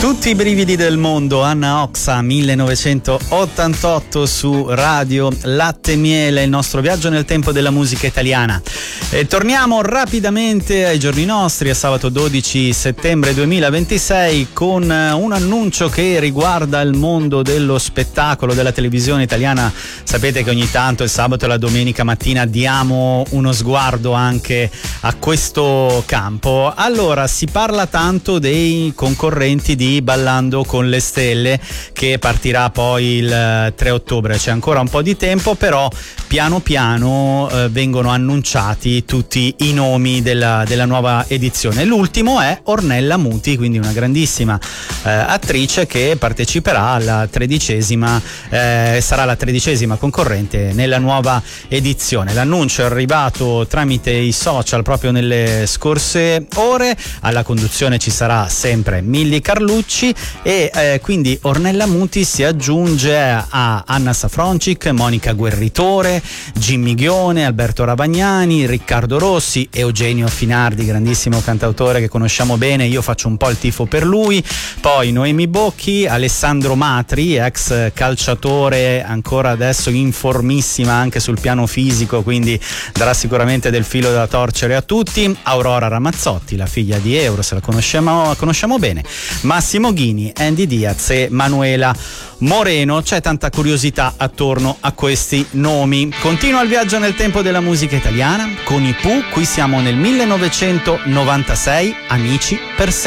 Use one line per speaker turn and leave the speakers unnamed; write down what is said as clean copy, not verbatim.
Tutti i brividi del mondo, Anna Oxa, 1988 su Radio Latte e Miele, il nostro viaggio nel tempo della musica italiana. E torniamo rapidamente ai giorni nostri, a sabato 12 settembre 2026, con un annuncio che riguarda il mondo dello spettacolo, della televisione italiana. Sapete che ogni tanto il sabato e la domenica mattina diamo uno sguardo anche a questo campo. Allora, si parla tanto dei concorrenti di Ballando con le Stelle, che partirà poi il 3 ottobre. C'è ancora un po' di tempo, però piano piano vengono annunciati tutti i nomi della nuova edizione. L'ultimo è Ornella Muti, quindi una grandissima attrice che parteciperà alla 13ª, sarà la 13ª concorrente nella nuova edizione. L'annuncio è arrivato tramite i social proprio nelle scorse ore. Alla conduzione ci sarà sempre Milly Carlucci e quindi Ornella Muti si aggiunge a Anna Safroncic, Monica Guerritore, Jimmy Ghione, Alberto Ravagnani, Riccardo Rossi, Eugenio Finardi, grandissimo cantautore che conosciamo bene, io faccio un po' il tifo per lui, poi Noemi Bocchi, Alessandro Matri, ex calciatore, ancora adesso in formissima anche sul piano fisico, quindi darà sicuramente del filo da torcere a tutti, Aurora Ramazzotti, la figlia di Euro, se la conosciamo bene, Massimo Ghini, Andy Diaz e Manuela Moreno. C'è tanta curiosità attorno a questi nomi. Continua il viaggio nel tempo della musica italiana con i Pooh. Qui siamo nel 1996, Amici per sempre.